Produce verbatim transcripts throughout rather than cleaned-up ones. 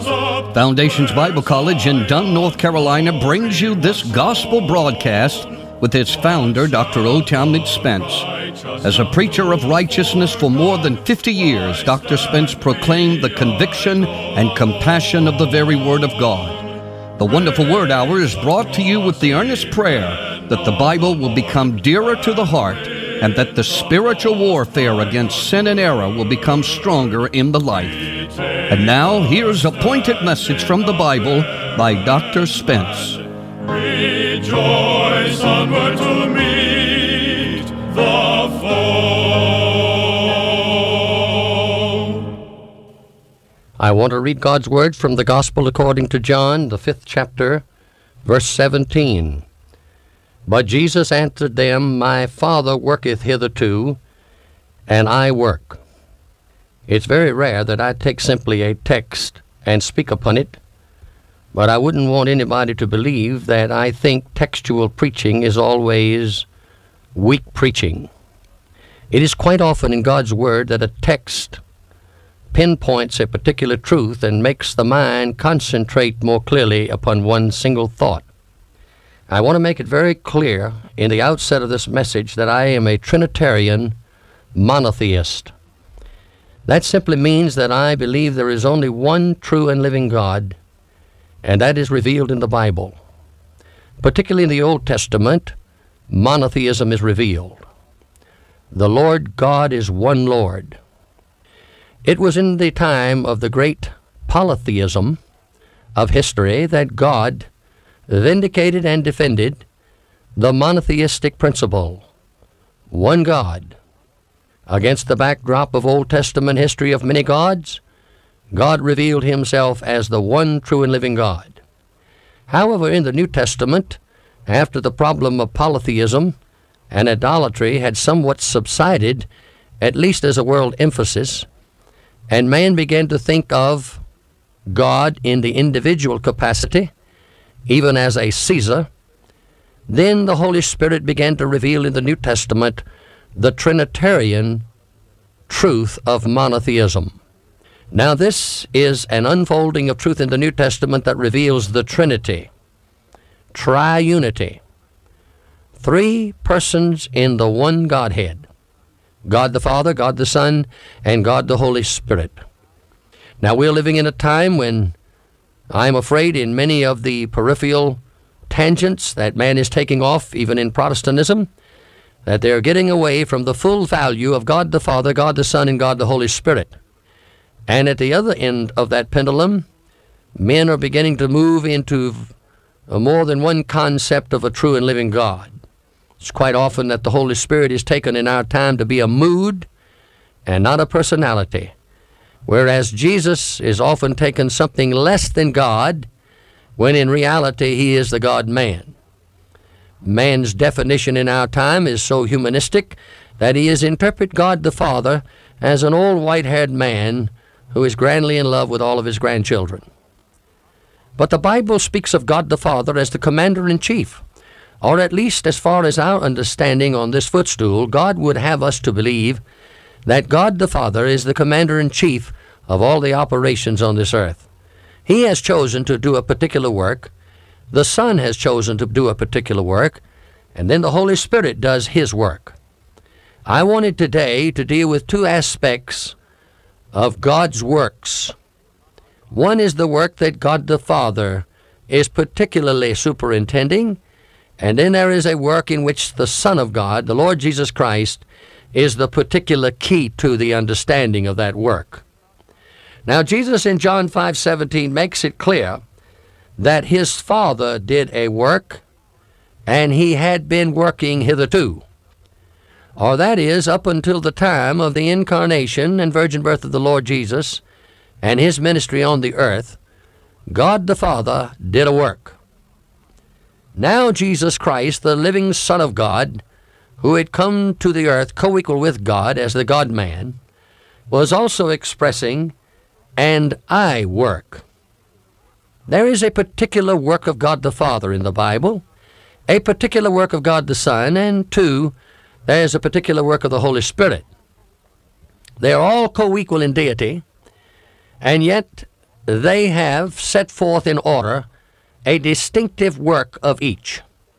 Foundations Bible College in Dunn, North Carolina brings you this gospel broadcast with its founder, Doctor O. Talmage Spence. As a preacher of righteousness for more than fifty years, Doctor Spence proclaimed the conviction and compassion of the very Word of God. The Wonderful Word Hour is brought to you with the earnest prayer that the Bible will become dearer to the heart and that the spiritual warfare against sin and error will become stronger in the life. And now, here's a pointed message from the Bible by Doctor Spence. Rejoice, onward to meet the foe. I want to read God's Word from the Gospel according to John, the fifth chapter, verse seventeen. But Jesus answered them, My Father worketh hitherto, and I work. It's very rare that I take simply a text and speak upon it, but I wouldn't want anybody to believe that I think textual preaching is always weak preaching. It is quite often in God's Word that a text pinpoints a particular truth and makes the mind concentrate more clearly upon one single thought. I want to make it very clear in the outset of this message that I am a Trinitarian monotheist. That simply means that I believe there is only one true and living God, and that is revealed in the Bible. Particularly in the Old Testament, monotheism is revealed. The Lord God is one Lord. It was in the time of the great polytheism of history that God vindicated and defended the monotheistic principle, one God. Against the backdrop of Old Testament history of many gods, God revealed himself as the one true and living God. However, in the New Testament, after the problem of polytheism and idolatry had somewhat subsided, at least as a world emphasis, and man began to think of God in the individual capacity, even as a Caesar, then the Holy Spirit began to reveal in the New Testament the Trinitarian truth of monotheism. Now this is an unfolding of truth in the New Testament that reveals the Trinity, triunity, three persons in the one Godhead, God the Father, God the Son, and God the Holy Spirit. Now we're living in a time when I'm afraid in many of the peripheral tangents that man is taking off, even in Protestantism, that they're getting away from the full value of God the Father, God the Son, and God the Holy Spirit. And at the other end of that pendulum, men are beginning to move into a more than one concept of a true and living God. It's quite often that the Holy Spirit is taken in our time to be a mood and not a personality, whereas Jesus is often taken something less than God, when in reality he is the God-man. Man's definition in our time is so humanistic that he is interpret God the Father as an old white-haired man who is grandly in love with all of his grandchildren. But the Bible speaks of God the Father as the commander-in-chief, or at least as far as our understanding on this footstool, God would have us to believe that God the Father is the commander-in-chief of all the operations on this earth. He has chosen to do a particular work, the Son has chosen to do a particular work, and then the Holy Spirit does his work. I wanted today to deal with two aspects of God's works. One is the work that God the Father is particularly superintending, and then there is a work in which the Son of God, the Lord Jesus Christ, is the particular key to the understanding of that work. Now, Jesus in John five seventeen makes it clear that his Father did a work, and he had been working hitherto. Or that is, up until the time of the incarnation and virgin birth of the Lord Jesus and his ministry on the earth, God the Father did a work. Now Jesus Christ, the living Son of God, who had come to the earth co-equal with God as the God-man, was also expressing, and I work. There is a particular work of God the Father in the Bible, a particular work of God the Son, and two, there is a particular work of the Holy Spirit. They are all co-equal in deity, and yet they have set forth in order a distinctive work of each.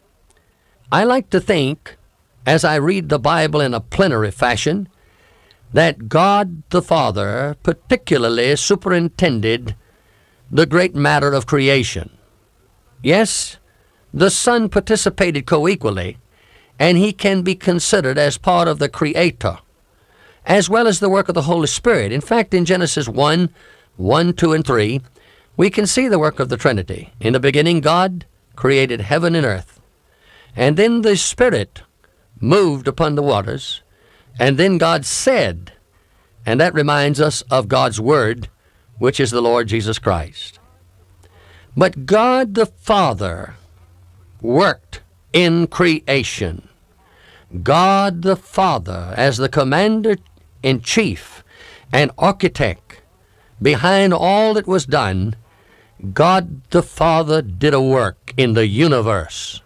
I like to think, as I read the Bible in a plenary fashion, that God the Father particularly superintended the great matter of creation. Yes, the Son participated co-equally, and he can be considered as part of the Creator, as well as the work of the Holy Spirit. In fact, in Genesis one, one, two, and three, we can see the work of the Trinity. In the beginning, God created heaven and earth, and then the Spirit moved upon the waters, and then God said, and that reminds us of God's Word, which is the Lord Jesus Christ. But God the Father worked in creation. God the Father, as the commander-in-chief and architect behind all that was done, God the Father did a work in the universe.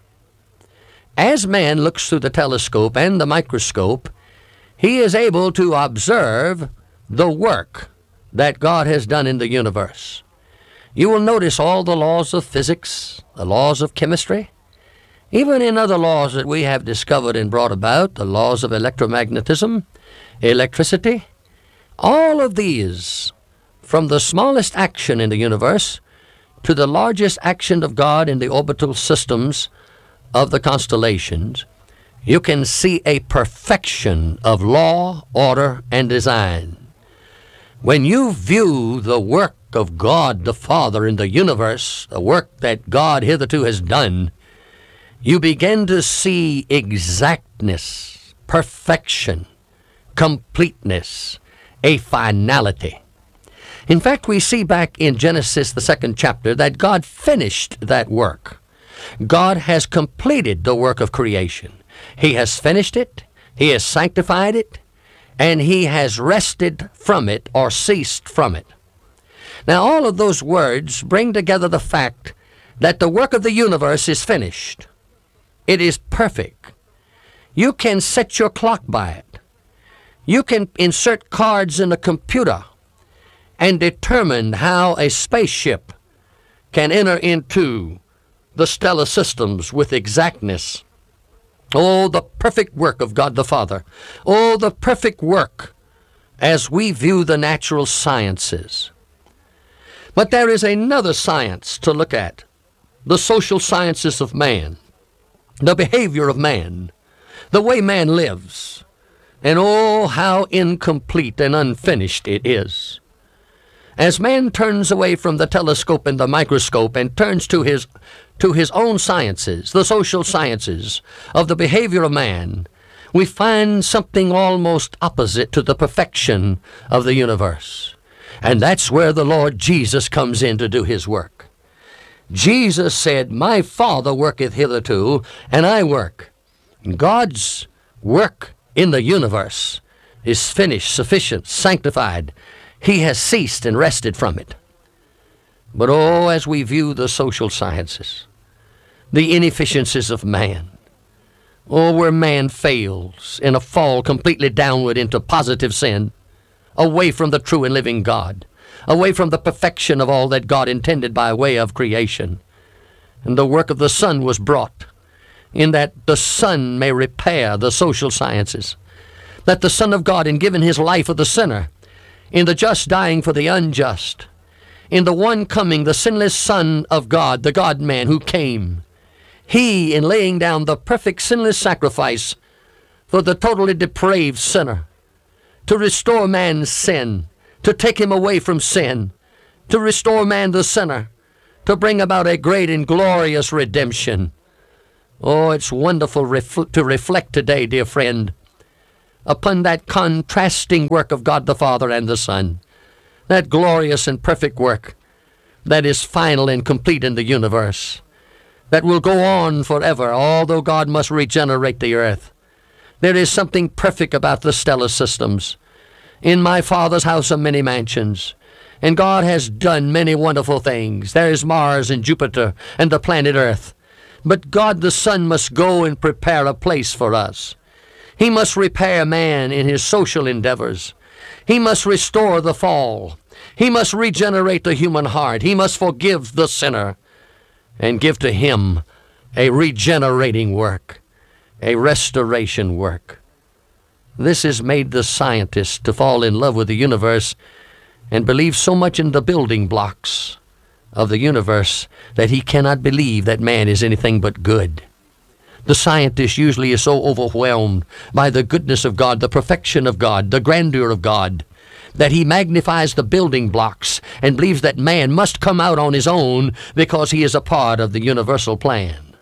As man looks through the telescope and the microscope, he is able to observe the work that God has done in the universe. You will notice all the laws of physics, the laws of chemistry, even in other laws that we have discovered and brought about, the laws of electromagnetism, electricity, all of these, from the smallest action in the universe to the largest action of God in the orbital systems of the constellations, you can see a perfection of law, order, and design. When you view the work of God the Father in the universe, the work that God hitherto has done, you begin to see exactness, perfection, completeness, a finality. In fact, we see back in Genesis, the second chapter, that God finished that work. God has completed the work of creation. He has finished it, He has sanctified it, and He has rested from it or ceased from it. Now, all of those words bring together the fact that the work of the universe is finished. It is perfect. You can set your clock by it. You can insert cards in a computer and determine how a spaceship can enter into the stellar systems with exactness. Oh, the perfect work of God the Father. Oh, the perfect work as we view the natural sciences. But there is another science to look at, the social sciences of man, the behavior of man, the way man lives, and oh, how incomplete and unfinished it is. As man turns away from the telescope and the microscope and turns to his to his own sciences, the social sciences of the behavior of man, we find something almost opposite to the perfection of the universe. And that's where the Lord Jesus comes in to do His work. Jesus said, "My Father worketh hitherto, and I work." God's work in the universe is finished, sufficient, sanctified. He has ceased and rested from it. But oh, as we view the social sciences, the inefficiencies of man, oh, where man fails in a fall completely downward into positive sin, away from the true and living God, away from the perfection of all that God intended by way of creation. And the work of the Son was brought in that the Son may repair the social sciences, that the Son of God, in giving His life for the sinner, in the just dying for the unjust, in the one coming, the sinless Son of God, the God-man who came, He, in laying down the perfect sinless sacrifice for the totally depraved sinner, to restore man's sin, to take him away from sin, to restore man the sinner, to bring about a great and glorious redemption. Oh, it's wonderful refl- to reflect today, dear friend, upon that contrasting work of God the Father and the Son, that glorious and perfect work that is final and complete in the universe, that will go on forever, although God must regenerate the earth. There is something perfect about the stellar systems. In my Father's house are many mansions, and God has done many wonderful things. There is Mars and Jupiter and the planet Earth. But God the Son must go and prepare a place for us. He must repair man in his social endeavors. He must restore the fall. He must regenerate the human heart. He must forgive the sinner and give to him a regenerating work, a restoration work. This has made the scientist to fall in love with the universe and believe so much in the building blocks of the universe that he cannot believe that man is anything but good. The scientist usually is so overwhelmed by the goodness of God, the perfection of God, the grandeur of God, that he magnifies the building blocks and believes that man must come out on his own because he is a part of the universal plan.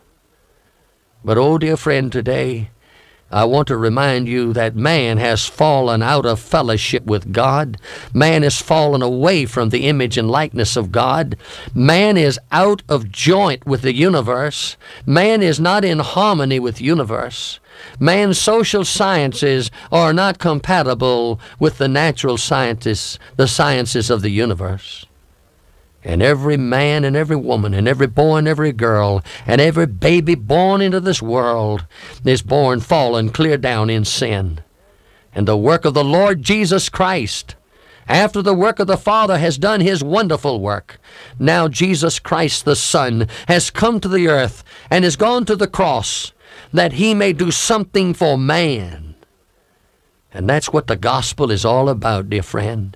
But, oh, dear friend, today I want to remind you that man has fallen out of fellowship with God. Man has fallen away from the image and likeness of God. Man is out of joint with the universe. Man is not in harmony with the universe. Man's social sciences are not compatible with the natural sciences, the sciences of the universe. And every man and every woman and every boy and every girl and every baby born into this world is born fallen clear down in sin. And the work of the Lord Jesus Christ, after the work of the Father has done his wonderful work, now Jesus Christ the Son has come to the earth and has gone to the cross that he may do something for man. And that's what the gospel is all about, dear friend.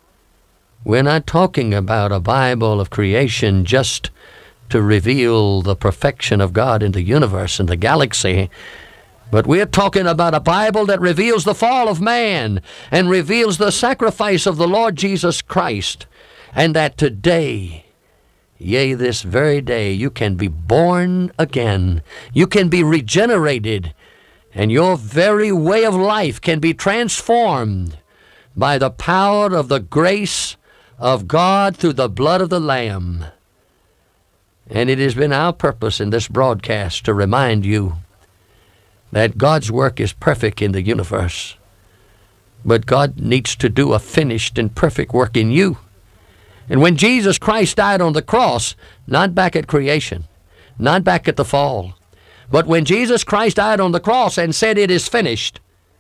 We're not talking about a Bible of creation just to reveal the perfection of God in the universe and the galaxy, but we're talking about a Bible that reveals the fall of man and reveals the sacrifice of the Lord Jesus Christ, and that today, yea, this very day, you can be born again. You can be regenerated, and your very way of life can be transformed by the power of the grace of God through the blood of the Lamb. And it has been our purpose in this broadcast to remind you that God's work is perfect in the universe, but God needs to do a finished and perfect work in you. And when Jesus Christ died on the cross, not back at creation, not back at the fall, but when Jesus Christ died on the cross and said it is finished,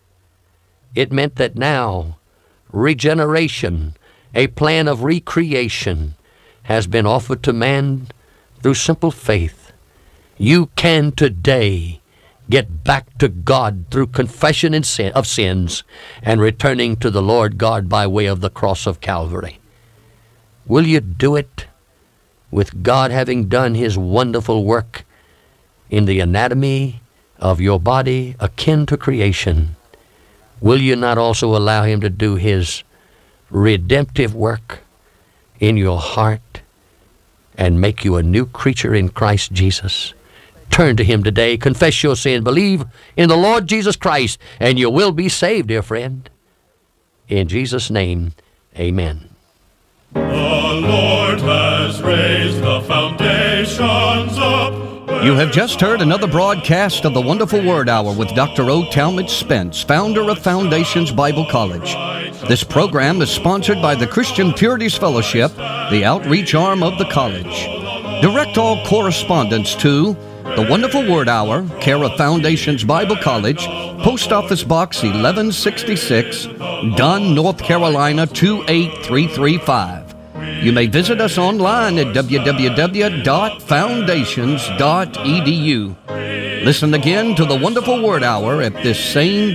it meant that now regeneration, a plan of recreation, has been offered to man through simple faith. You can today get back to God through confession and sin, of sins and returning to the Lord God by way of the cross of Calvary. Will you do it with God having done his wonderful work in the anatomy of your body akin to creation? Will you not also allow him to do his redemptive work in your heart and make you a new creature in Christ Jesus? Turn to him today, confess your sin, believe in the Lord Jesus Christ, and you will be saved, dear friend. In Jesus' name, amen. The Lord has raised the foundations up. You have just heard another broadcast of the Wonderful Word Hour with Doctor O. Talmage Spence, founder of Foundations Bible College. This program is sponsored by the Christian Purities Fellowship, the outreach arm of the college. Direct all correspondence to the Wonderful Word Hour, care of Foundations Bible College, Post Office Box eleven sixty-six, Dunn, North Carolina two eight three three five. You may visit us online at w w w dot foundations dot e d u. Listen again to the Wonderful Word Hour at this same